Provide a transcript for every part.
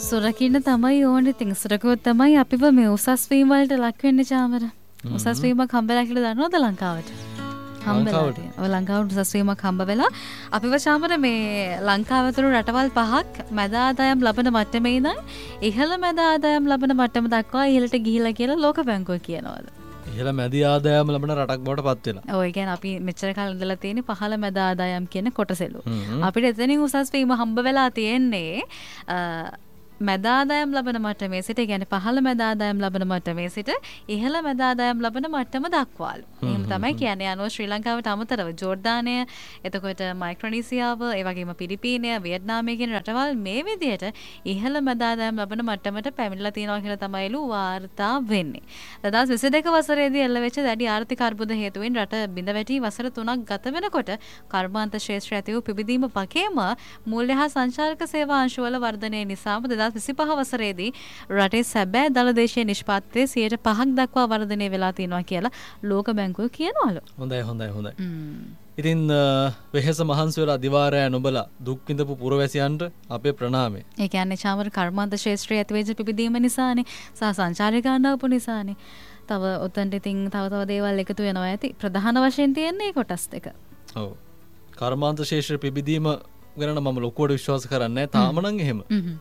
සුරකින්න තමයි ඕනේ. ඉතින් සුරකුවොත් තමයි අපිව මේ උසස් වීම වලට ලක් වෙන්නේ චාමර. උසස් වීමක් හම්බෙලා කියලා දන්නවද ලංකාවට? හම්බෙලාට. ඔය ලංකාවට උසස් වීමක් හම්බ වෙලා අපිව චාමර මේ ලංකාව ඇතුළු රටවල් 5ක් මැද ආදායම් ලබන මට්ටමේ ඉඳන් ඉහළ මැද ආදායම් ලබන මට්ටම දක්වා ඉහළට ගිහිලා කියලා ලෝක බැංකුව කියනවාද? ඉහළ මැද ආදායම් ලබන රටක් බවට පත් වෙලා. ඔය කියන්නේ අපි මෙච්චර කාලෙ ඉඳලා තියෙන්නේ පහළ මැද ආදායම් කියන කොටසෙලු. අපිට එතනින් උසස් වීම හම්බ වෙලා තියෙන්නේ මැද ආදායම් ලබන මට්ටමේ සිට, කියන්නේ පහළ මැද ආදායම් ලබන මට්ටමේ සිට ඉහළ මැද ආදායම් ලබන මට්ටම දක්වාලු. එහෙම තමයි කියන්නේ. අනුව ශ්‍රී ලංකාවට අමතරව ජෝර්ඩානය, එතකොට මයික්‍රොනීසියාව, ඒ වගේම පිලිපීනය, වියට්නාමය කියන රටවල් මේ විදිහට ඉහළ මැද ආදායම් ලබන මට්ටමට පැමිණලා තියෙනවා කියලා තමයිලු වාර්තා වෙන්නේ. 2022 වසරේදී එල්ල වෙච්ච දැඩි ආර්ථික අර්බුද හේතුවෙන් රට බිඳ වැටි වසර 3ක් ගත වෙනකොට කර්මාන්ත ක්ෂේත්‍රය ඇති වූ පිබිදීම වගේම මූල්‍ය හා සංචාරක සේවා අංශවල වර්ධනය නිසාම 2025 වසරේදී රටේ සැබෑ දළදේශීය නිෂ්පාදනයේ 5% දක්වා වර්ධනය වෙලා තියෙනවා කියලා ලෝක බැංකුව කියනවලු. හොඳයි. ඉතින් වෙහෙස මහන්සි වෙලා දිවාරය නොබලා දුක් විඳපු පුරවැසියන්ට අපේ ප්‍රණාමය. ඒ කියන්නේ චාමර කර්මාන්ත ක්ෂේත්‍රයේ ඇතිවෙච්ච පිබිදීම නිසානේ, සහ සංචාරික ආණ්ඩාවපු නිසානේ. තව උතන්ට ඉතින් තව දේවල් එකතු වෙනවා ඇති. ප්‍රධාන වශයෙන් තියෙන්නේ කොටස් දෙක. ඔව්. කර්මාන්ත ක්ෂේත්‍රයේ පිබිදීම ගැන මම ලොකුවට විශ්වාස කරන්නේ නැහැ. තාම නම් එහෙම.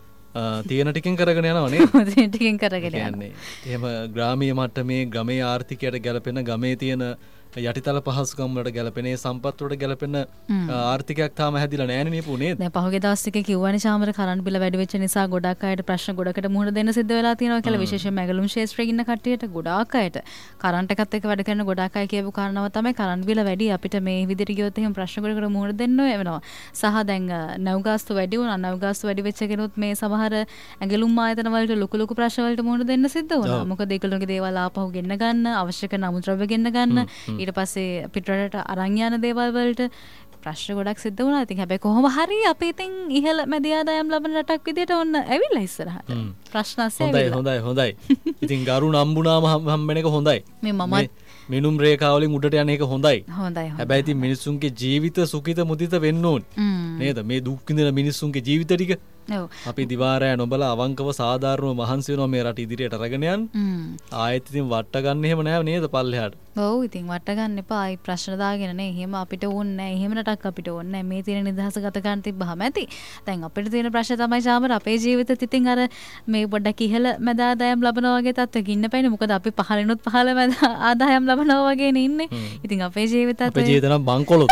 තියෙන ටිකෙන් කරගෙන යනවා නේද? තියෙන ටිකෙන් කරගෙන යනවා. එහෙම ග්‍රාමීය මට්ටමේ ගමේ ආර්ථිකයට ගැලපෙන, ගමේ තියෙන යටිතල පහසුකම් වලට ගැලපෙන, සම්පත් වලට ගැලපෙන ආර්ථිකයක් තාම හැදිලා නැහැ නේ පුනේ. දැන් පහුගිය දවස් ටිකේ කිව්වනේ චාමර කරන්ට් බිල වැඩි වෙච්ච නිසා ගොඩක් අයට ප්‍රශ්න ගොඩකට මුහුණ දෙන්න සිද්ධ වෙලා තියෙනවා කියලා. විශේෂයෙන්ම ඇගලුම් ක්ෂේත්‍රයේ ඉන්න කට්ටියට ගොඩාක් අයට කරන්ට් එකත් එක්ක වැඩ කරන ගොඩාක් අය කියපු කාරණාව තමයි කරන්ට් බිල වැඩි, අපිට මේ විදිහට ගියොත් එහෙම ප්‍රශ්න ගොඩකට මුහුණ දෙන්න වෙනවා. සහ දැන් නැව් ගාස්තු වැඩි වුණා. නැව් ගාස්තු වැඩි වෙච්ච කෙනුත් මේ සමහර ඇගලුම් ආයතන වලට ලොකු ප්‍රශ්න වලට මුහුණ දෙන්න සිද්ධ වුණා. මොකද ඒගොල්ලෝගේ දේවල් ආපහු ගෙන්න ගන්න, අවශ්‍ය කරන අමුද්‍රව්‍ය ගෙන්න ගන්න, ඊට පස්සේ පිටරට අරන් යන දේවල් වලට ප්‍රශ්න ගොඩක් සිද්ධ වුණා. ඉතින් හැබැයි කොහොම හරි අපි ඉතින් ඉහළ මැද ආදායම් ලබන රටක් විදියට ඔන්න ඇවිල්ලා ඉස්සරහට. ප්‍රශ්න ඇස්සේ ඇවිල්ලා. හොඳයි. ඉතින් ගරු නම්බුනාම හම්බෙන එක හොඳයි. මේ මම මිනුම් රේඛාවලින් උඩට යන එක හොඳයි. හොඳයි. හැබැයි ඉතින් මිනිස්සුන්ගේ ජීවිත සුඛිත මුදිත වෙන්න ඕනේ. නේද? මේ දුක් විඳින මිනිස්සුන්ගේ ජීවිත ටික. ඔව්. අපි දිවාරය නොබලා අවංකව සාධාරණව මහන්සි වෙනවා මේ රට ඉදිරියට අරගෙන යන්න. ආයෙත් ඉතින් වට ගන්න එහෙම නෑ නේද පල්ලෙහාට. ඔව් ඉතින් වට ගන්න එපා. ආයි ප්‍රශ්න දාගෙන නේ. එහෙම අපිට ඕනේ නෑ. එහෙම රටක් අපිට ඕනේ නෑ. මේ තියෙන නිදහස ගත ගන්න තිබ්බහම ඇති. දැන් අපිට තියෙන ප්‍රශ්න තමයි චාමර අපේ ජීවිතෙත් ඉතින් අර මේ පොඩ්ඩක් ඉහළ මැද ආදායම් ලබනවා වගේ තත්ත්වයක ඉන්න බෑනේ. මොකද අපි පහළිනුත් පහළ මැද ආදායම් ලබනවා වගේනේ ඉන්නේ. ඉතින් අපේ ජීවිතත් අපේ ජීවිත නම් බංකොලොත්.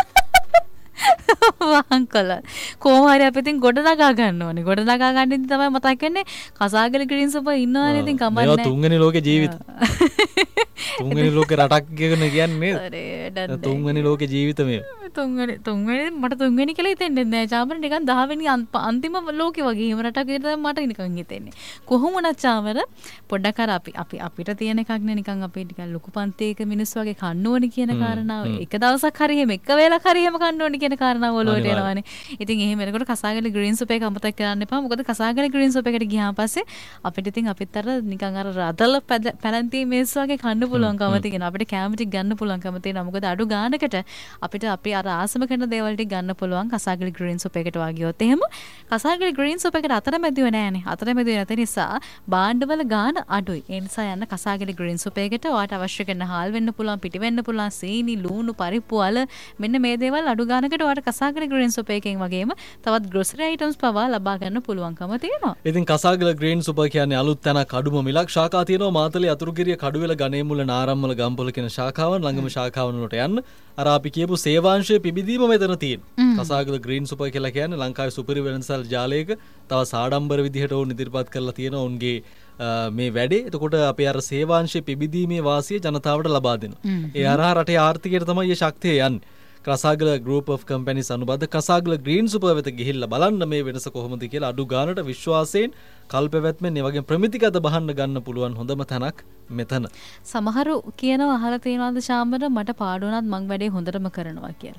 වංකොල. කොහොම හරි අපි ඉතින් ගොඩ නගා ගන්න ඕනේ. ගොඩ නගා ගන්න ඉතින් තමයි මතක් වෙන්නේ කසාගල ග්‍රීන් සුපර් ඉන්නවනේ ඉතින් කමන්නේ. මේවා තුන්වෙනි ලෝකේ ජීවිත. තුන්වෙනි ලෝකේ රටක් කියන කියන්නේ නේද? තුන්වෙනි ලෝකේ ජීවිත මේ. තුන්වෙනි මට තුන්වෙනි කියලා හිතෙන්නේ නැහැ. චාමර නිකන් 10 වෙනි අන්තිම ලෝකේ වගේ හිම රටක් විතර මට නිකන් හිතෙන්නේ. කොහොම වුණත් චාමර පොඩ්ඩක් අර අපිට තියෙන එකක් නේ නිකන් අපි නිකන් ලොකු පන්තියක මිනිස්සු වගේ කන්න ඕනේ කියන කාරණාව. එක දවසක් හරි එහෙම එක වේලක් හරි එහෙම කන්න ඕනේ කියන කාරණාව ඔලුවට එනවානේ. ඉතින් එහෙම වෙනකොට කසාගල ග්‍රීන් සුප් එක අමතක කරන්න එපා. මොකද කසාගල ග්‍රීන් සුප් එකට ගියාන් පස්සේ අපිට ඉතින් අපිත් අර නිකන් අර රදල පැලන්ති මේස් වගේ කන්න පුළුවන්කම තියෙනවා. අපිට කැම ටික ගන්න පුළුවන්කම තියෙනවා. මොකද අඩු ගානකට අපිට අපි අර ආසම කරන දේවල් ටික ගන්න පුළුවන් කසාගල ග්‍රීන් සුප් එකට වාගියොත් එහෙම. කසාගල ග්‍රීන් සුප් එකට අතරමැදිව නෑනේ. අතරමැදිව නැති නිසා භාණ්ඩවල ගාන අඩුයි. ඒ නිසා යන්න කසාගල ග්‍රීන් සුප් එකට ඔයාට අවශ්‍ය කරන හාල් වෙන්න පුළුවන්, පිටි වෙන්න පුළුවන්, සීනි, ලූණු, පරිප්පු, අල මෙන්න මේ දේවල් අඩු ගානකට ඔයාට කසාගල ග්‍රීන් සුප් එකෙන් වගේම තවත් ග්‍රොසරි අයිටම්ස් පවා ලබා ගන්න පුළුවන්කම තියෙනවා. ඉතින් කසාගල ග්‍රීන් සුප් කියන්නේ අලුත් තැනක්, අඩුම මිලක්. ශාඛා තියෙනවා මාතලේ අතුරුගිරිය, කඩුවෙල, ගණේමුල්ල, නාරම්මල, ගම්පොළ කියන ශාඛාවන්. ළඟම ශාඛාවන් වලට යන්න. අර අපි කියපු සේවාංශයේ පිබිදීම මෙතන තියෙනවා. කසාගල ග්‍රීන් සුපර් කියලා කියන්නේ ලංකාවේ සුපිරි වෙළඳසල් ජාලයක තව සාඩම්බර විදිහට උන් ඉදිරිපත් කරලා තියෙන උන්ගේ මේ වැඩේ. එතකොට අපේ අර සේවාංශයේ පිබිදීමේ වාසිය ජනතාවට ලබා දෙනවා. ඒ හරහා රටේ ආර්ථිකයට තමයි මේ ශක්තිය යන්නේ. කසාගල group of companies අනුබද්ධ කසාගල green super වෙත ගිහිල්ලා බලන්න මේ වෙනස කොහොමද කියලා අඩු ගානට විශ්වාසයෙන් කල්පවැත්මෙන් මේ වගේ ප්‍රමිතිගත බහන්න ගන්න පුළුවන් හොඳම තැනක් මෙතන. සමහරු කියනවා අහලා තියෙනවාද ශාමර මට පාඩු වුණත් මං වැඩේ හොඳටම කරනවා කියලා.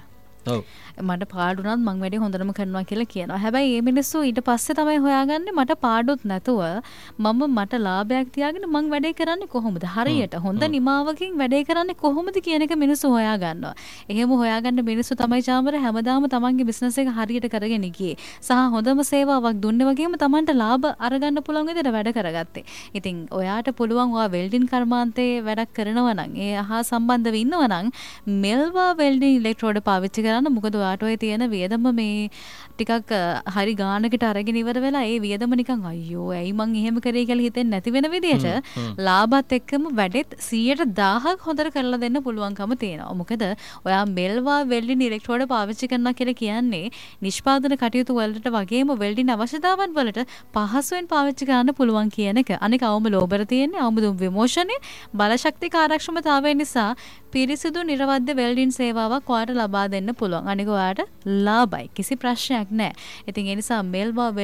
ඔව්. මට පාඩුනත් මං වැඩි හොඳටම කරනවා කියලා කියනවා. හැබැයි මේ මිනිස්සු ඊට පස්සේ තමයි හොයාගන්නේ මට පාඩුත් නැතුව මට ලාභයක් තියාගෙන මං වැඩේ කරන්නේ කොහොමද? හරියට හොඳ නිමාවකින් වැඩේ කරන්නේ කොහොමද කියන එක මිනිස්සු හොයාගන්නවා. එහෙම හොයාගන්න මිනිස්සු තමයි චාමර හැමදාම තමන්ගේ බිස්නස් එක හරියට කරගෙන ගියේ. සහ හොඳම සේවාවක් දුන්නේ වගේම තමන්ට ලාභ අරගන්න පුළුවන් විදිහට වැඩ කරගත්තේ. ඉතින් ඔයාට පුළුවන් ඔයා වෙල්ඩින් කර්මාන්තේ වැඩක් කරනවා නම් ඒ හා සම්බන්ධව ඉන්නවා නම් මෙල්වා වෙල්ඩින් ඉලෙක්ට්‍රෝඩ් පාවිච්චි කරන්න. මොකද ඔයාට ඔය තියෙන වියදම මේ ටිකක් හරි ගානකට අරගෙන ඉවර වෙලා ඒ වියදම නිකන් අයියෝ ඇයි මං එහෙම කරේ කියලා හිතෙන්නේ නැති වෙන විදියට ලාභත් එක්කම වැඩෙත් 100,000ක් හොඳට කරලා දෙන්න පුළුවන්කම තියෙනවා. මොකද ඔයා මෙල්වා වෙල්ඩින් ඉලෙක්ට්‍රෝඩ් පාවිච්චි කරනවා කියලා කියන්නේ නිෂ්පාදන කටයුතු වලට වගේම වෙල්ඩින් අවශ්‍යතාවන් වලට පහසුවෙන් පාවිච්චි කරන්න පුළුවන් කියන එක. අනික අවම ලෝබර තියෙන්නේ අවම දුම් විමෝචනයේ බලශක්ති කාර්යක්ෂමතාවය නිසා පිරිසිදු නිර්වද්‍ය වෙල්ඩින් සේවාවක් ඔයාලට ලබා දෙන්න පුළුවන්. අනික ඔයාලට ලාභයි. කිසි ප්‍රශ්නයක් නැහැ. ඉතින් ඒ නිසා මෙල්වා